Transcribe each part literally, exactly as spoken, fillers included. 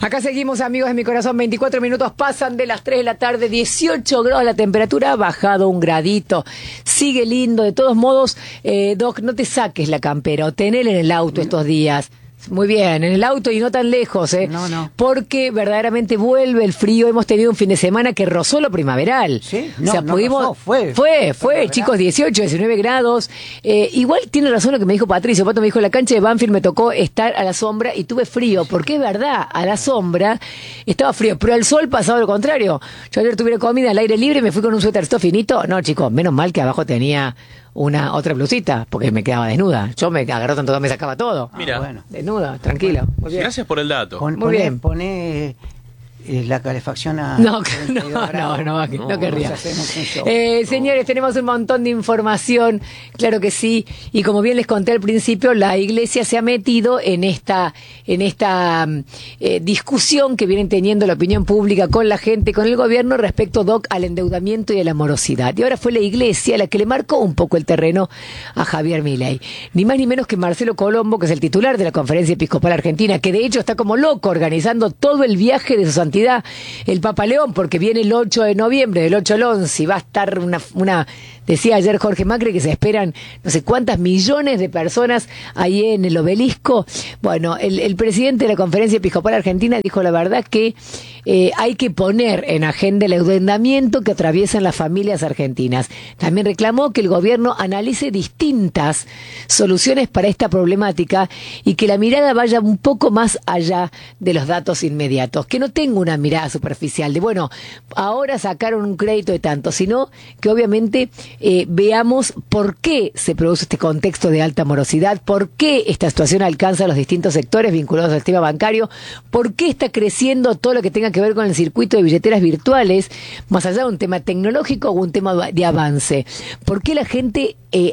Acá seguimos, amigos de mi corazón. veinticuatro minutos pasan de las tres de la tarde, dieciocho grados la temperatura, ha bajado un gradito. Sigue lindo, de todos modos, eh, Doc, no te saques la campera o tenela en el auto estos días. Muy bien, en el auto y no tan lejos, ¿eh? No, no. Porque verdaderamente vuelve el frío. Hemos tenido un fin de semana que rozó lo primaveral. Sí, no, o sea, no pudimos... rozó, fue. Fue, fue, chicos, dieciocho, diecinueve grados. Eh, igual tiene razón lo que me dijo Patricio. Pato me dijo, la cancha de Banfield me tocó estar a la sombra y tuve frío. Porque es verdad, a la sombra estaba frío, pero al sol pasaba lo contrario. Yo ayer tuve comida al aire libre y me fui con un suéter finito. No, chicos, menos mal que abajo tenía una otra blusita, porque me quedaba desnuda. Yo me agarró tanto que me sacaba todo. Mira, ah, bueno. Desnuda, tranquilo. Muy bien. Gracias por el dato. Pon, Muy poné, bien. Poné eh, la calefacción a No, treinta y dos no, grados. no, no, no querría. Nos hacemos un show. Eh, señores, tenemos un montón de información, claro que sí, y como bien les conté al principio, la Iglesia se ha metido en esta, en esta eh, discusión que vienen teniendo la opinión pública con la gente, con el gobierno respecto, Doc, al endeudamiento y a la morosidad. Y ahora fue la Iglesia la que le marcó un poco el terreno a Javier Milei. Ni más ni menos que Marcelo Colombo, que es el titular de la Conferencia Episcopal Argentina, que de hecho está como loco organizando todo el viaje de su santidad el Papa León, porque viene el ocho de noviembre, del ocho al once, y va a estar una, una, decía ayer Jorge Macri, que se esperan no sé cuántas millones de personas ahí en el obelisco. Bueno, el, el presidente de la Conferencia Episcopal Argentina dijo la verdad que eh, hay que poner en agenda el endeudamiento que atraviesan las familias argentinas. También reclamó que el gobierno analice distintas soluciones para esta problemática y que la mirada vaya un poco más allá de los datos inmediatos, que no tenga una mirada superficial de, bueno, ahora sacaron un crédito de tanto, sino que obviamente eh, veamos por qué se produce este contexto de alta morosidad, por qué esta situación alcanza a los distintos sectores vinculados al sistema bancario, por qué está creciendo todo lo que tenga que ver con el circuito de billeteras virtuales, más allá de un tema tecnológico o un tema de avance, por qué la gente eh,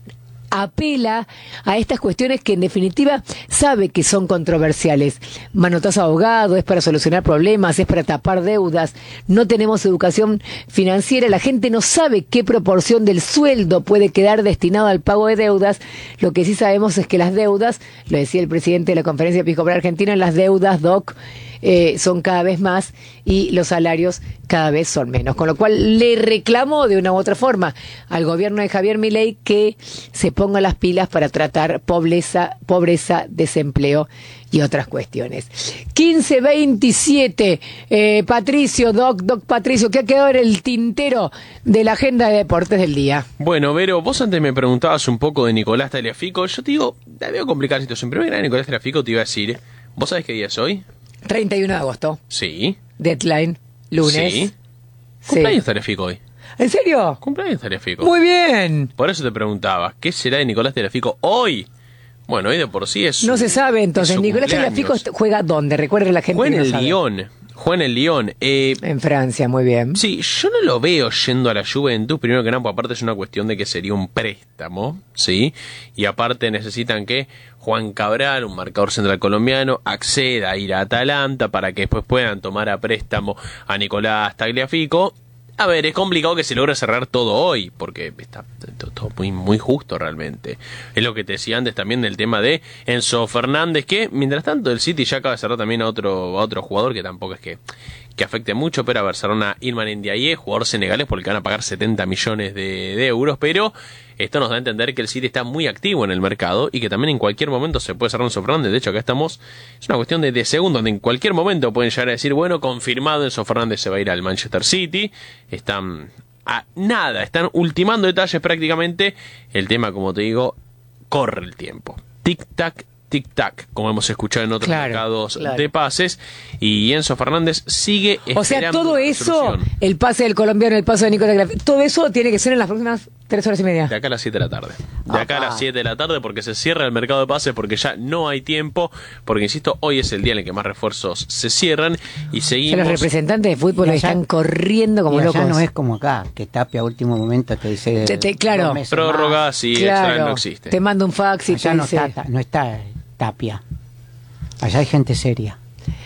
apela a estas cuestiones que en definitiva sabe que son controversiales. Manotazo ahogado, es para solucionar problemas, es para tapar deudas, no tenemos educación financiera, la gente no sabe qué proporción del sueldo puede quedar destinado al pago de deudas. Lo que sí sabemos es que las deudas, lo decía el presidente de la Conferencia Episcopal Argentina, las deudas, Doc, Eh, son cada vez más y los salarios cada vez son menos, con lo cual le reclamó de una u otra forma al gobierno de Javier Milei que se ponga las pilas para tratar pobreza, pobreza, desempleo y otras cuestiones. quince veintisiete, eh, Patricio, Doc, Doc Patricio, ¿qué ha quedado en el tintero de la agenda de deportes del día? Bueno, Vero, vos antes me preguntabas un poco de Nicolás Tagliafico. Yo te digo, la veo complicada la situación. Primero que nada, Nicolás Tagliafico te iba a decir, ¿vos sabés qué día es hoy? treinta y uno de agosto. Sí. Deadline, lunes. Sí. Sí. Cumpleaños Tagliafico hoy. ¿En serio? Cumpleaños Tagliafico. Muy bien. Por eso te preguntaba, ¿qué será de Nicolás Tagliafico hoy? Bueno, hoy de por sí es No su, se sabe entonces. es su Nicolás cumpleaños. Tagliafico juega ¿dónde? Recuerde la gente. Juega en que no el sabe. Lyon. Juega en el Lyon. Eh, En Francia, muy bien. Sí, yo no lo veo yendo a la Juventus, primero que nada, porque aparte es una cuestión de que sería un préstamo, ¿sí? Y aparte necesitan que Juan Cabral, un marcador central colombiano, acceda a ir a Atalanta para que después puedan tomar a préstamo a Nicolás Tagliafico. A ver, es complicado que se logre cerrar todo hoy, porque está todo muy, muy justo realmente. Es lo que te decía antes también del tema de Enzo Fernández, que mientras tanto el City ya acaba de cerrar también a otro, a otro jugador que tampoco es que, que afecte mucho, pero a ver, cerraron a Ilman Ndiaye, jugador senegalés, por el que van a pagar setenta millones de, de euros, pero esto nos da a entender que el City está muy activo en el mercado y que también en cualquier momento se puede cerrar Enzo Fernández. De hecho, acá estamos, es una cuestión de, de segundos, donde en cualquier momento pueden llegar a decir, bueno, confirmado, Enzo Fernández se va a ir al Manchester City. Están a nada, están ultimando detalles prácticamente. El tema, como te digo, corre el tiempo. Tic-tac, tic-tac, como hemos escuchado en otros Claro, mercados claro. de pases. Y Enzo Fernández sigue esperando. O sea, todo una eso, solución. el pase del colombiano, el pase de Nicolás Tagliafico, todo eso tiene que ser en las próximas tres horas y media. De acá a las siete de la tarde. De acá a Ajá. las siete de la tarde, porque se cierra el mercado de pases, porque ya no hay tiempo, porque insisto, hoy es el día en el que más refuerzos se cierran y O sea, seguimos. los representantes de fútbol Y allá- están corriendo como y allá locos. no es como acá, que Tapia a último momento te dice... Te- te- claro. dos meses Prórroga, más. sí, extra no existe. Te manda un fax y Allá te no dice... está, no está Tapia. Allá hay gente seria.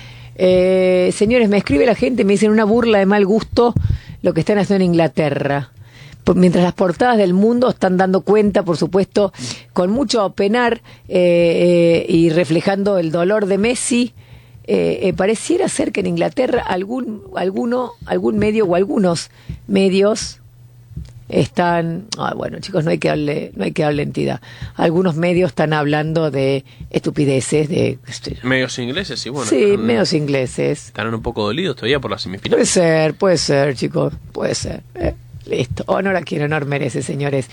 Eh, señores, me escribe la gente, me dicen una burla de mal gusto lo que están haciendo en Inglaterra. Por- Mientras las portadas del mundo están dando cuenta, por supuesto, con mucho penar eh, eh, y reflejando el dolor de Messi, eh, eh, pareciera ser que en Inglaterra algún, alguno, algún medio o algunos medios están, ah, bueno chicos, no hay que darle, no hay que darle entidad. Algunos medios están hablando de estupideces, de medios ingleses, sí, bueno. Sí, están, medios ingleses. Están un poco dolidos todavía por las Puede semifinales. ser, puede ser, chicos, puede ser. Eh, listo, honor a quien honor merece, señores.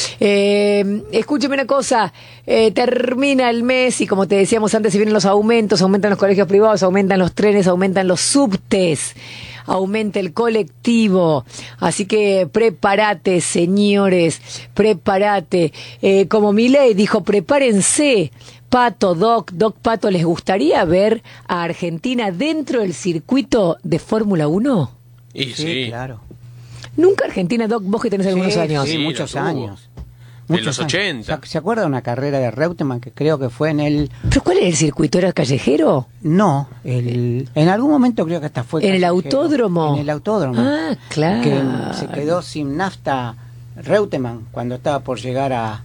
Eh, escúcheme una cosa, eh, termina el mes y como te decíamos antes, si vienen los aumentos, aumentan los colegios privados, aumentan los trenes, aumentan los subtes, aumenta el colectivo, así que prepárate, señores, prepárate. Eh, como Milei dijo, prepárense. Pato, Doc, Doc Pato, ¿les gustaría ver a Argentina dentro del circuito de Fórmula uno? Y Sí, sí, claro. Nunca Argentina, Doc, vos que tenés algunos Sí, años. Sí, Sí, muchos lo tuvo. años. En los ochenta. ¿Se, ¿Se acuerda de una carrera de Reutemann que creo que fue en el... ¿Pero cuál era el circuito? ¿Era callejero? No, el, en algún momento creo que hasta fue... ¿En el callejero. autódromo? En el autódromo. Ah, claro. Que se quedó sin nafta Reutemann cuando estaba por llegar a...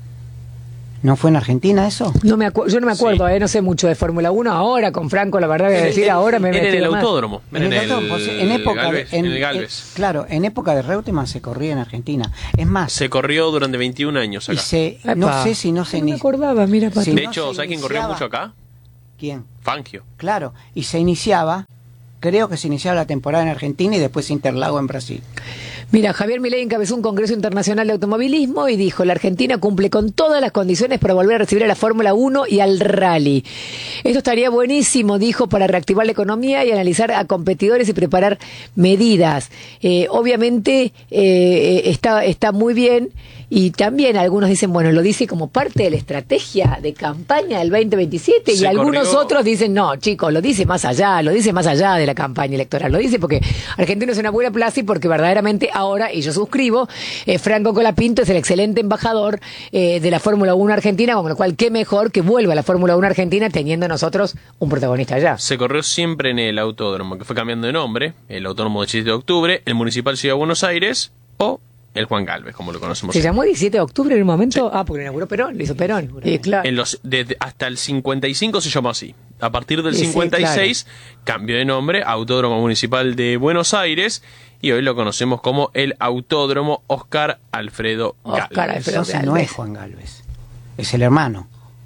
¿No fue en Argentina eso? No me acu- yo no me acuerdo, Sí. eh, no sé mucho de Fórmula uno. Ahora con Franco, la verdad, voy a decir, ahora me he Era en el metido más. autódromo. En el autódromo, sí, en época Galvez, de, en, en el Galvez. eh, claro, en época de Reutemann se corría en Argentina. Es más, Se corrió durante veintiún años y acá. se, Epa. no sé si no se No me inició. acordaba, mira, Pato. Sí. De no hecho, se ¿sabes quién corrió iniciaba. mucho acá? ¿Quién? Fangio. Claro, y se iniciaba, creo que se iniciaba la temporada en Argentina y después Interlago en Brasil. Mira, Javier Milei encabezó un Congreso Internacional de Automovilismo y dijo, la Argentina cumple con todas las condiciones para volver a recibir a la Fórmula uno y al Rally. Esto estaría buenísimo, dijo, para reactivar la economía y analizar a competidores y preparar medidas. Eh, obviamente eh, está, está muy bien y también algunos dicen, bueno, lo dice como parte de la estrategia de campaña del veinte veintisiete y Se algunos corrió- otros dicen, no, chicos, lo dice más allá, lo dice más allá de la campaña electoral, lo dice porque Argentina es una buena plaza y porque verdaderamente ahora, y yo suscribo, eh, Franco Colapinto es el excelente embajador eh, de la Fórmula uno Argentina, con lo cual qué mejor que vuelva a la Fórmula uno Argentina teniendo nosotros un protagonista allá. Se corrió siempre en el autódromo, que fue cambiando de nombre, el autódromo del diecisiete de octubre, el Municipal Ciudad de Buenos Aires o el Juan Galvez, como lo conocemos. ¿Se llamó diecisiete de octubre en un momento? Ah, porque lo inauguró Perón, lo hizo Perón. Sí, claro. En los, desde, hasta el cincuenta y cinco se llamó así. A partir del Sí, sí, cincuenta y seis cambió de nombre a Autódromo Municipal de Buenos Aires y hoy lo conocemos como el Autódromo Oscar Alfredo Oscar Galvez. Alfredo. Entonces no Galvez. es Juan Galvez, es el hermano.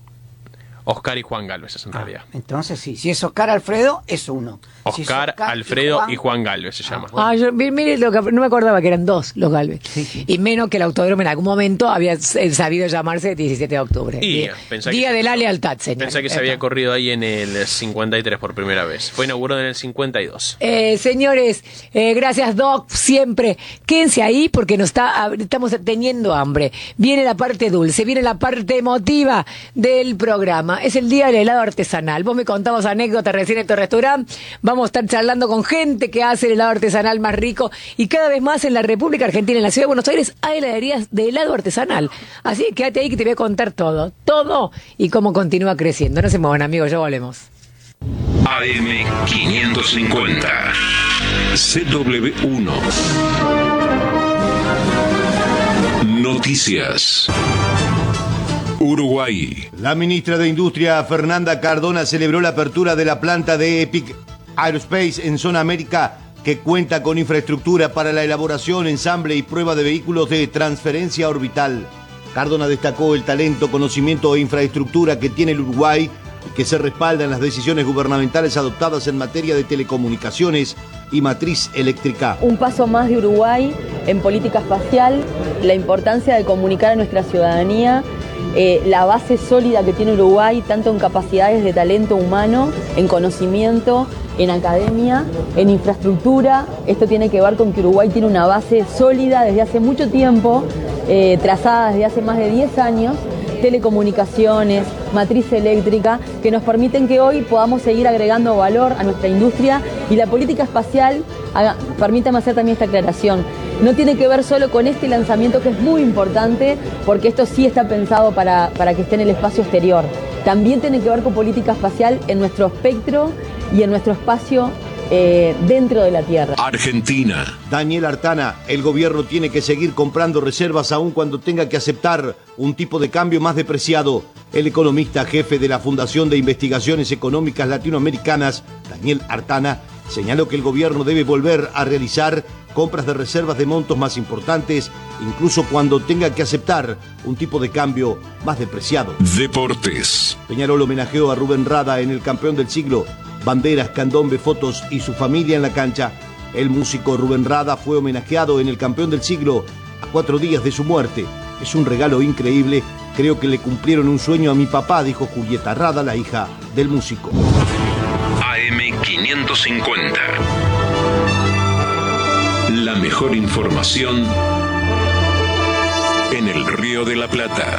Oscar y Juan Galvez es en realidad. Entonces sí, si es Oscar Alfredo, es uno. Si es Oscar, Oscar Alfredo y Juan, Galvez se llama. bueno. Ah, yo mire, mire lo que, no me acordaba que eran dos los Galvez. Sí, sí. Y menos que el autódromo en algún momento había eh, sabido llamarse diecisiete de octubre. Y, Día, pensá día que- de la lealtad, señor. Pensé que se había corrido ahí en el cincuenta y tres por primera vez. Fue inaugurado en el cincuenta y dos. Eh, señores, eh, gracias Doc, siempre. Quédense ahí porque nos está, estamos teniendo hambre. Viene la parte dulce, viene la parte emotiva del programa. Es el día del helado artesanal. Vos me contabas anécdotas recién en tu restaurante. Vamos a estar charlando con gente que hace el helado artesanal más rico. Y cada vez más en la República Argentina, en la ciudad de Buenos Aires, hay heladerías de helado artesanal. Así que quédate ahí que te voy a contar todo. Todo y cómo continúa creciendo. No se muevan, amigos, ya volvemos. A M quinientos cincuenta, C W uno. Noticias. Uruguay. La ministra de Industria, Fernanda Cardona, celebró la apertura de la planta de Epic Aerospace en Zona América, que cuenta con infraestructura para la elaboración, ensamble y prueba de vehículos de transferencia orbital. Cardona destacó el talento, conocimiento e infraestructura que tiene el Uruguay y que se respalda en las decisiones gubernamentales adoptadas en materia de telecomunicaciones y matriz eléctrica. Un paso más de Uruguay en política espacial, la importancia de comunicar a nuestra ciudadanía eh, la base sólida que tiene Uruguay, tanto en capacidades de talento humano, en conocimiento, en academia, en infraestructura. Esto tiene que ver con que Uruguay tiene una base sólida desde hace mucho tiempo, eh, trazada desde hace más de diez años, telecomunicaciones, matriz eléctrica, que nos permiten que hoy podamos seguir agregando valor a nuestra industria. Y la política espacial, haga, permítame hacer también esta aclaración, no tiene que ver solo con este lanzamiento, que es muy importante, porque esto sí está pensado para, para que esté en el espacio exterior. También tiene que ver con política espacial en nuestro espectro y en nuestro espacio eh, dentro de la Tierra. Argentina. Daniel Artana, el gobierno tiene que seguir comprando reservas aun cuando tenga que aceptar un tipo de cambio más depreciado. El economista jefe de la Fundación de Investigaciones Económicas Latinoamericanas, Daniel Artana, señaló que el gobierno debe volver a realizar compras de reservas de montos más importantes, incluso cuando tenga que aceptar un tipo de cambio más depreciado. Deportes. Peñarol homenajeó a Rubén Rada en el campeón del siglo. Banderas, candombe, fotos y su familia en la cancha. El músico Rubén Rada fue homenajeado en el campeón del siglo a cuatro días de su muerte. Es un regalo increíble. Creo que le cumplieron un sueño a mi papá, dijo Julieta Rada, la hija del músico. A M quinientos cincuenta. La mejor información en el Río de la Plata.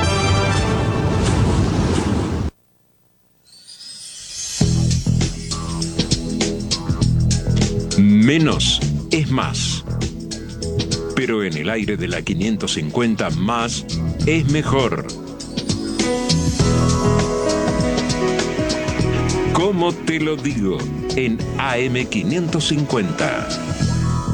Menos es más. Pero en el aire de la quinientos cincuenta, más es mejor. ¿Cómo te lo digo? En A M quinientos cincuenta.